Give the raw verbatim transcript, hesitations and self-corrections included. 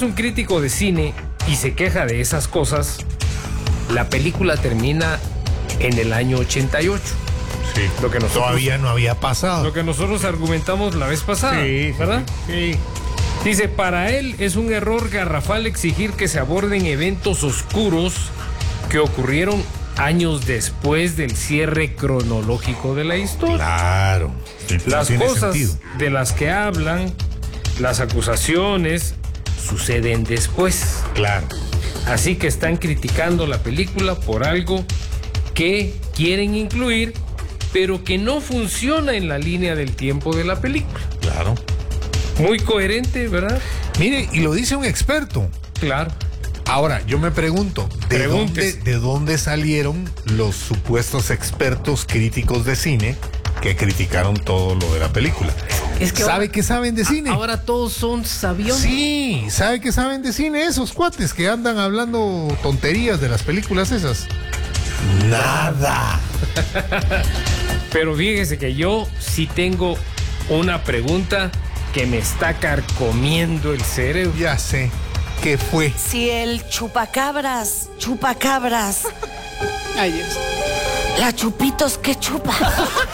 es un crítico de cine y se queja de esas cosas, la película termina en el año ochenta y ocho. Sí, Lo que nosotros, todavía no había pasado. Lo que nosotros argumentamos la vez pasada, Sí, ¿verdad? Sí. Dice, para él es un error garrafal exigir que se aborden eventos oscuros que ocurrieron años después del cierre cronológico de la historia. Claro. Sí, Las tiene cosas sentido. de las que hablan, las acusaciones, suceden después. Claro. Así que están criticando la película por algo que quieren incluir, pero que no funciona en la línea del tiempo de la película. Claro. Muy coherente, ¿verdad? Mire, y lo dice un experto. Claro. Ahora, yo me pregunto, ¿de dónde, Pregúntese. ¿de dónde salieron los supuestos expertos críticos de cine que criticaron todo lo de la película? Es que ¿Sabe ahora- que saben de cine? Ahora todos son sabiones. Sí, ¿sabe que saben de cine esos cuates que andan hablando tonterías de las películas esas? Nada. Pero fíjese que yo sí tengo una pregunta que me está carcomiendo el cerebro. Ya sé. ¿Qué fue? Si el chupacabras, chupacabras. Ay, Dios. La chupitos que chupa.